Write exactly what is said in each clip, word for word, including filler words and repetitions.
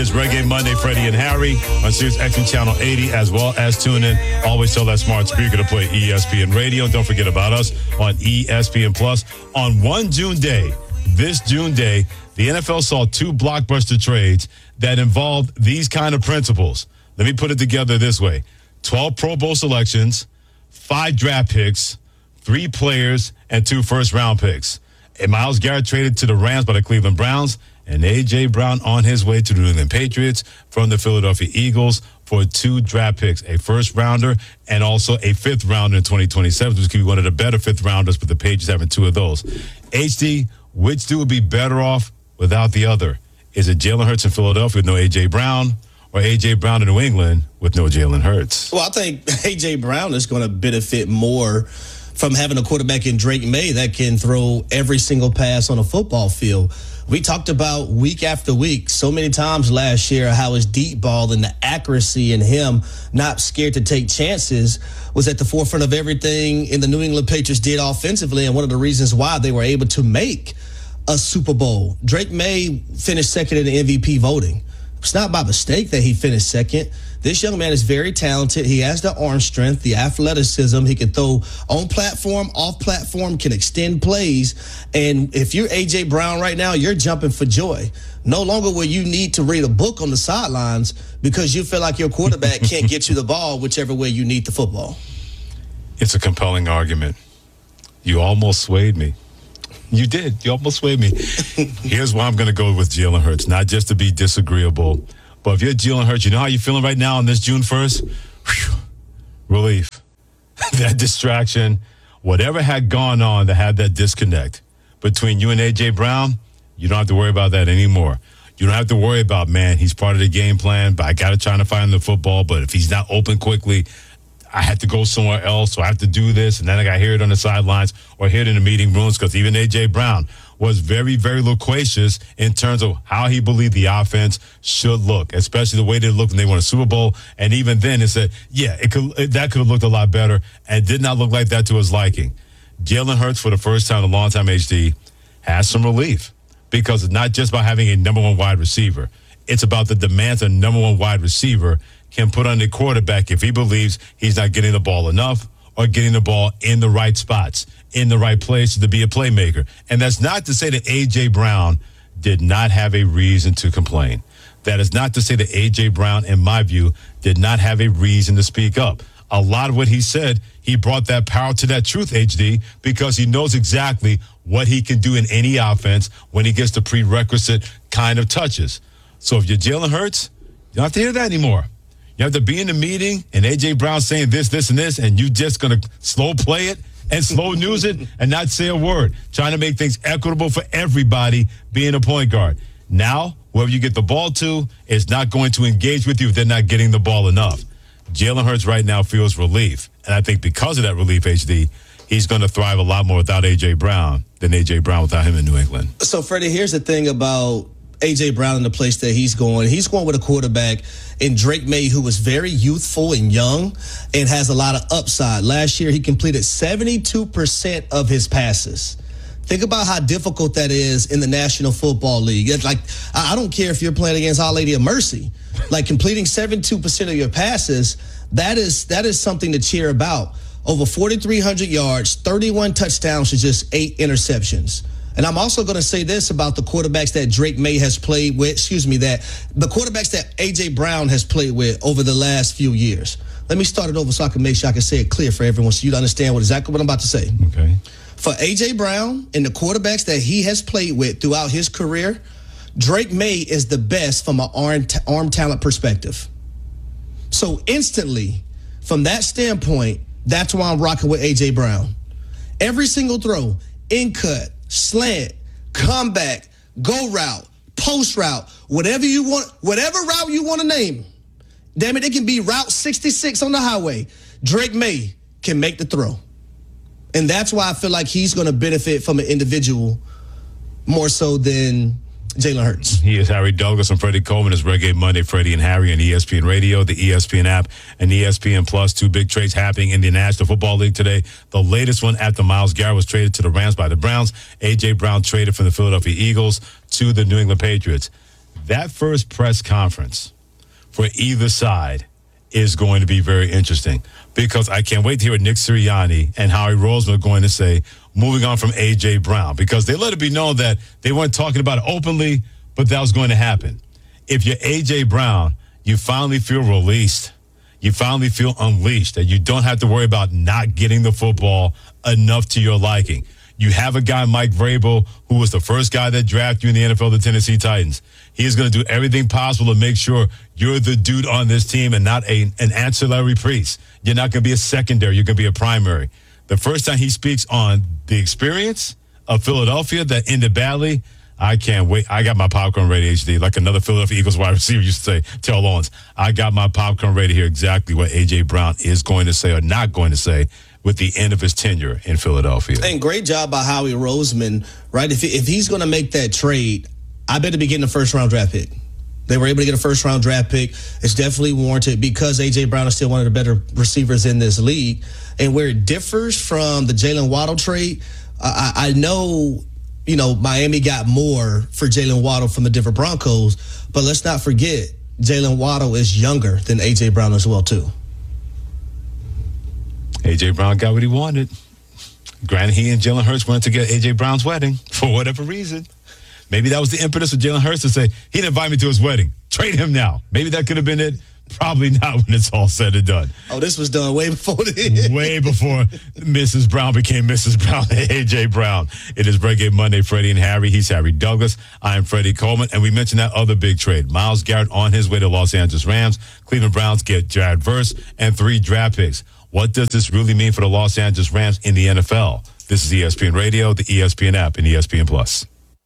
is Reggae Monday, Freddie and Harry on Sirius X M Channel eighty, as well as tune in. Always tell that smart speaker to play E S P N Radio. Don't forget about us on E S P N Plus. On one June day, this June day, the N F L saw two blockbuster trades that involved these kind of principles. Let me put it together this way. twelve Pro Bowl selections, five draft picks, three players, and two first-round picks. And Myles Garrett traded to the Rams by the Cleveland Browns, and A J. Brown on his way to the New England Patriots from the Philadelphia Eagles for two draft picks, a first-rounder and also a fifth-rounder in twenty twenty-seven, which could be one of the better fifth-rounders, but the Patriots having two of those. H D, which two would be better off without the other? Is it Jalen Hurts in Philadelphia with no A J. Brown, or A J. Brown in New England with no Jalen Hurts? Well, I think A J. Brown is going to benefit more from having a quarterback in Drake May that can throw every single pass on a football field. We talked about week after week so many times last year how his deep ball and the accuracy and him not scared to take chances was at the forefront of everything in the New England Patriots did offensively, and one of the reasons why they were able to make a Super Bowl. Drake May finished second in the M V P voting. It's not by mistake that he finished second. This young man is very talented. He has the arm strength, the athleticism. He can throw on platform, off platform, can extend plays. And if you're A J. Brown right now, you're jumping for joy. No longer will you need to read a book on the sidelines because you feel like your quarterback can't get you the ball whichever way you need the football. It's a compelling argument. You almost swayed me. You did. You almost swayed me. Here's why I'm going to go with Jalen Hurts, not just to be disagreeable, but if you're Jalen Hurts, you know how you're feeling right now on this June first? Whew. Relief. That distraction, whatever had gone on that had that disconnect between you and A J. Brown, you don't have to worry about that anymore. You don't have to worry about, man, he's part of the game plan, but I got to try to find the football, but if he's not open quickly, I had to go somewhere else, so I have to do this, and then I got to hear it on the sidelines or hear it in the meeting rooms, because even A J. Brown was very, very loquacious in terms of how he believed the offense should look, especially the way they looked when they won a Super Bowl. And even then, it said, yeah, it could it, that could have looked a lot better, and did not look like that to his liking. Jalen Hurts, for the first time in a long time, H D, has some relief, because it's not just about having a number one wide receiver. It's about the demands a number one wide receiver can put on the quarterback if he believes he's not getting the ball enough or getting the ball in the right spots, in the right places to be a playmaker. And that's not to say that A J. Brown did not have a reason to complain. That is not to say that A J. Brown, in my view, did not have a reason to speak up. A lot of what he said, he brought that power to that truth, H D, because he knows exactly what he can do in any offense when he gets the prerequisite kind of touches. So if you're Jalen Hurts, you don't have to hear that anymore. You have to be in the meeting and A J. Brown saying this, this, and this, and you just going to slow play it and slow news it and not say a word, trying to make things equitable for everybody being a point guard. Now, whoever you get the ball to is not going to engage with you if they're not getting the ball enough. Jalen Hurts right now feels relief, and I think because of that relief, H D, he's going to thrive a lot more without A J. Brown than A J. Brown without him in New England. So, Freddie, here's the thing about A J. Brown in the place that he's going. He's going with a quarterback in Drake May who was very youthful and young and has a lot of upside. Last year, he completed seventy-two percent of his passes. Think about how difficult that is in the National Football League. It's like, I don't care if you're playing against Our Lady of Mercy. Like, completing seventy-two percent of your passes, that is that is something to cheer about. Over forty-three hundred yards, thirty-one touchdowns to just eight interceptions. And I'm also going to say this about the quarterbacks that Drake May has played with, excuse me, that the quarterbacks that A J. Brown has played with over the last few years. Let me start it over so I can make sure I can say it clear for everyone so you understand what exactly what I'm about to say. Okay. For A J. Brown and the quarterbacks that he has played with throughout his career, Drake May is the best from an arm, t- arm talent perspective. So instantly, from that standpoint, that's why I'm rocking with A J. Brown. Every single throw, in cut, slant, comeback, go route, post route, whatever you want, whatever route you want to name. Damn it, it can be Route sixty-six on the highway. Drake May can make the throw. And that's why I feel like he's going to benefit from an individual more so than Jalen Hurts. He is Harry Douglas and Freddie Coleman. It's Reggae Monday, Freddie and Harry on E S P N Radio, the E S P N app, and E S P N Plus. Two big trades happening in the National Football League today. The latest one after Myles Garrett was traded to the Rams by the Browns. A J. Brown traded from the Philadelphia Eagles to the New England Patriots. that first press conference for either side is going to be very interesting because I can't wait to hear what Nick Sirianni and Howie Roseman are going to say moving on from A J. Brown, because they let it be known that they weren't talking about it openly, but that was going to happen. If you're A J. Brown, you finally feel released. You finally feel unleashed, that you don't have to worry about not getting the football enough to your liking. You have a guy, Mike Vrabel, who was the first guy that drafted you in the N F L, the Tennessee Titans. He is going to do everything possible to make sure you're the dude on this team and not a, an ancillary piece. You're not going to be a secondary. You're going to be a primary. The first time he speaks on the experience of Philadelphia that ended badly, I can't wait. I got my popcorn ready, H D, like another Philadelphia Eagles wide receiver used to say, Terrell Owens. I got my popcorn ready to hear exactly what A J. Brown is going to say or not going to say with the end of his tenure in Philadelphia. And great job by Howie Roseman, right? If, if he's going to make that trade, I better be getting a first-round draft pick. They were able to get a first-round draft pick. It's definitely warranted because A J. Brown is still one of the better receivers in this league. And where it differs from the Jalen Waddle trade, I, I know – you know, Miami got more for Jalen Waddle from the Denver Broncos, but let's not forget Jalen Waddle is younger than A J. Brown as well, too. A J. Brown got what he wanted. Granted, he and Jalen Hurts went to get A J. Brown's wedding for whatever reason. Maybe that was the impetus of Jalen Hurts to say, he didn't invite me to his wedding. Trade him now. Maybe that could have been it. Probably not when it's all said and done. Oh, this was done way before this. Way before Missus Brown became Missus Brown and A J. Brown. It is Break Game Monday, Freddie and Harry. He's Harry Douglas. I am Freddie Coleman. And we mentioned that other big trade. Myles Garrett on his way to Los Angeles Rams. Cleveland Browns get Jared Verse and three draft picks. What does this really mean for the Los Angeles Rams in the N F L? This is E S P N Radio, the E S P N app, and E S P N Plus.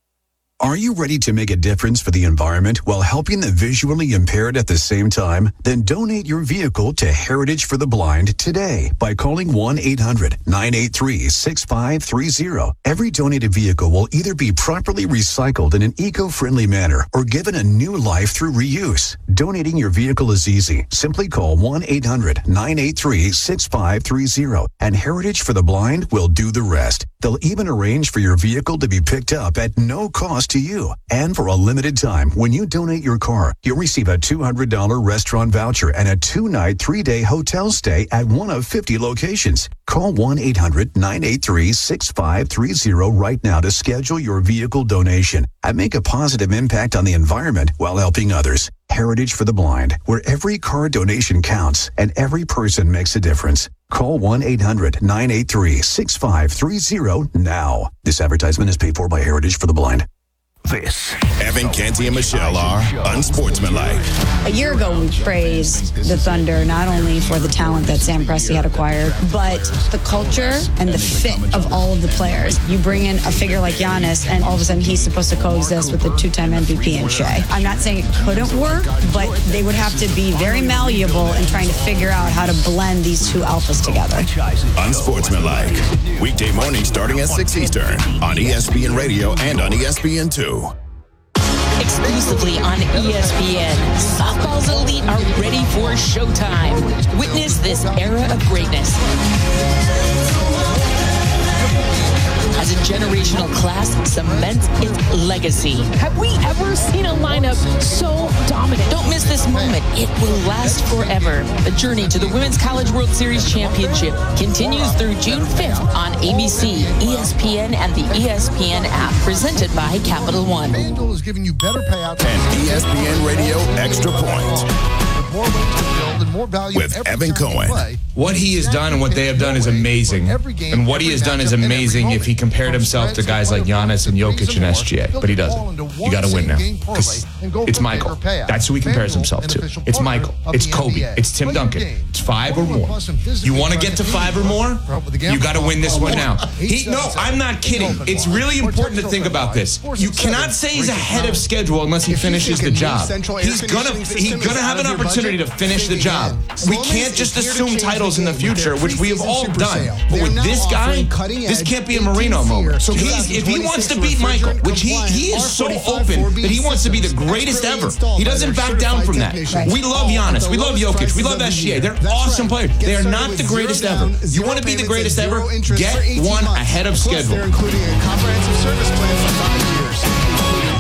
Are you ready to make a difference for the environment while helping the visually impaired at the same time? Then donate your vehicle to Heritage for the Blind today by calling one eight hundred nine eight three six five three zero. Every donated vehicle will either be properly recycled in an eco-friendly manner or given a new life through reuse. Donating your vehicle is easy. Simply call one eight hundred nine eight three six five three zero and Heritage for the Blind will do the rest. They'll even arrange for your vehicle to be picked up at no cost to you. And for a limited time, when you donate your car, you'll receive a two hundred dollars restaurant voucher and a two-night, three-day hotel stay at one of fifty locations. Call one eight hundred nine eight three six five three zero right now to schedule your vehicle donation and make a positive impact on the environment while helping others. Heritage for the Blind, where every car donation counts and every person makes a difference. Call one eight hundred nine eight three six five three zero now. This advertisement is paid for by Heritage for the Blind. This. Evan, Canty, and Michelle are unsportsmanlike. A year ago, we praised the Thunder not only for the talent that Sam Presti had acquired, but the culture and the fit of all of the players. You bring in a figure like Giannis, and all of a sudden he's supposed to coexist with the two-time M V P in Shea. I'm not saying it couldn't work, but they would have to be very malleable in trying to figure out how to blend these two alphas together. Unsportsmanlike. Weekday morning starting at six Eastern on E S P N Radio and on E S P N two. Exclusively on E S P N, softball's elite are ready for showtime. Witness this era of greatness as a generational class cements its legacy. Have we ever seen a lineup so dominant? Don't miss this moment. It will last forever. The journey to the Women's College World Series Championship continues through June fifth on A B C, E S P N, and the E S P N app, presented by Capital One. FanDuel is giving you better payouts. And E S P N Radio Extra Point. More ways to build and more value with every Evan time you Cohen. play. What he has done and what they have done is amazing. And what he has done is amazing if he compared himself to guys like Giannis and Jokic and S G A. But he doesn't. You got to win now. Because it's Michael. That's who he compares himself to. It's Michael. It's Kobe. It's Tim Duncan. It's five or more. You want to get to five or more? You got to win this one now. He, no, I'm not kidding. It's really important to think about this. You cannot say he's ahead of schedule unless he finishes the job. He's gonna he's gonna have an opportunity to finish the job. We can't just assume titles in the future, which we have all done. But with this guy, this can't be a Marino moment. So he's, if he wants to beat Michael, which he, he is so open that he wants to be the greatest ever, he doesn't back down from that. We love Giannis. We love Jokic. We love S G A. They're awesome players. They are not the greatest ever. You want to be the greatest ever? Get one ahead of schedule. They're including a comprehensive service plan for five years. Annual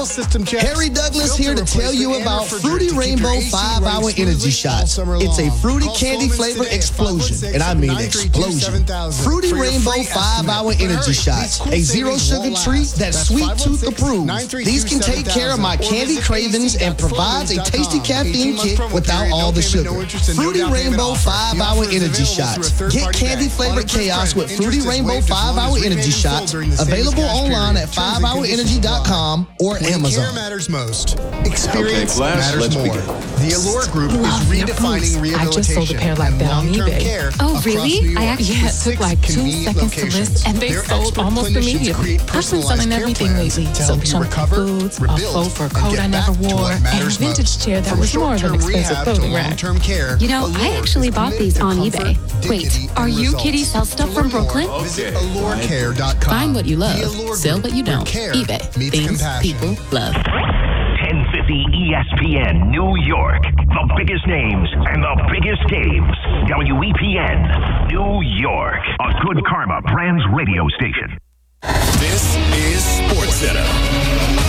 system checks. Harry Douglas here to tell you about Fruity Rainbow five hour Energy Shots. It's a fruity candy flavor explosion, and I mean explosion. Fruity Rainbow five hour Energy Shots, a zero sugar treat that's sweet tooth approved. These can take care of my candy cravings and provides a tasty caffeine kick without all the sugar. Fruity Rainbow five hour Energy Shots. Get candy flavored chaos with Fruity Rainbow five hour Energy Shots. Available online at five hour energy dot com or Amazon. Care matters most. Experience matters more. The Allure Group is redefining rehabilitation. I just sold a pair like that on eBay. Oh, really? I actually yeah, it took like two seconds to list, and they sold almost immediately. I've been selling everything lately. Some chunky foods, a faux fur coat I never wore, and a vintage chair that was more of an expensive clothing rack. You know, I actually bought these on eBay. Wait, are you Kitty Sell Stuff from Brooklyn? Visit allure care dot com. Find what you love, sell what you don't. eBay. Things people love. ten fifty E S P N New York. The biggest names and the biggest games. W E P N New York. A Good Karma Brands radio station. This is SportsCenter.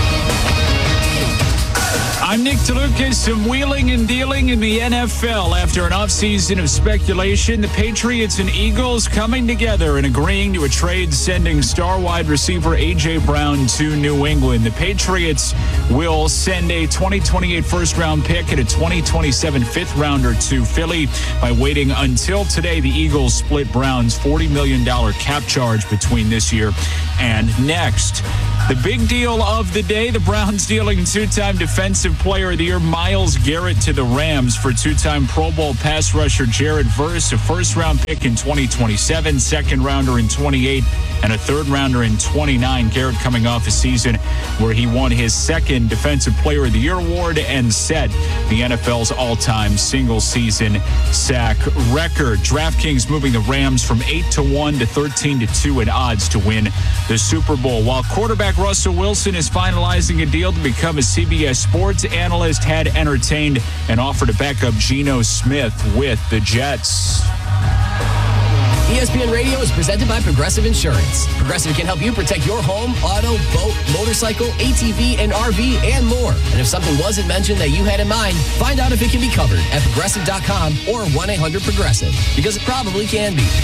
I'm Nick DeLucas. Some wheeling and dealing in the N F L after an offseason of speculation. The Patriots and Eagles coming together and agreeing to a trade sending star wide receiver A J. Brown to New England. The Patriots will send a twenty twenty-eight first-round pick and a twenty twenty-seven fifth-rounder to Philly. By waiting until today, the Eagles split Brown's forty million dollars cap charge between this year and next. The big deal of the day, the Browns dealing two-time Defensive Player of the Year Myles Garrett to the Rams for two-time Pro Bowl pass rusher Jared Verse, a first-round pick in twenty twenty-seven, second-rounder in twenty-eight, and a third-rounder in twenty-nine. Garrett coming off a season where he won his second Defensive Player of the Year award and set the N F L's all-time single-season sack record. DraftKings moving the Rams from eight to one to thirteen to two in odds to win the Super Bowl. While quarterback Russell Wilson is finalizing a deal to become a C B S Sports analyst, had entertained an offer to back up Geno Smith with the Jets. E S P N Radio is presented by Progressive Insurance. Progressive can help you protect your home, auto, boat, motorcycle, A T V, and R V, and more. And if something wasn't mentioned that you had in mind, find out if it can be covered at progressive dot com or one eight hundred progressive, because it probably can be.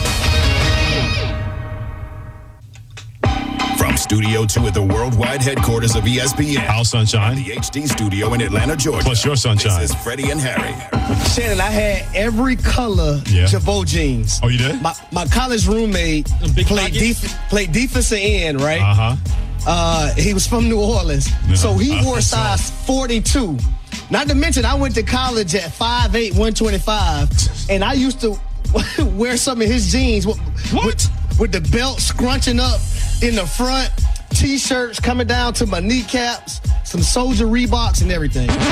From Studio two at the worldwide headquarters of E S P N. Our sunshine. The H D studio in Atlanta, Georgia. Plus your sunshine. This is Freddie and Harry. Shannon, I had every color Yeah. Jabot jeans. Oh, you did? My, my college roommate played, def- played defensive end, right? Uh-huh. Uh, he was from New Orleans. Yeah. So he Uh, wore size forty-two. Not to mention, I went to college at five eight, one twenty-five, and I used to wear some of his jeans with, with, with the belt scrunching up in the front, T-shirts coming down to my kneecaps, some Soldier Reeboks and everything.